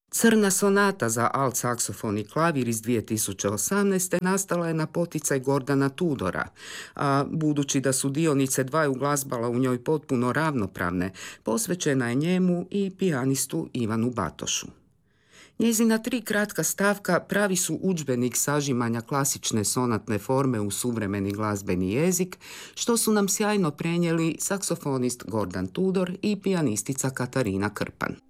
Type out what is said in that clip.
Crna sonata za alt saksofon i klavir iz 2018. nastala je na poticaj Gordana Tudora, a budući da su dionice dvaju glazbala u njoj potpuno ravnopravne, posvećena je njemu i pijanistu Ivanu Batošu. Njezina 3 kratka stavka pravi su udžbenik sažimanja klasične sonatne forme u suvremeni glazbeni jezik, što su nam sjajno prenijeli saksofonist Gordan Tudor i pijanistica Katarina Krpan.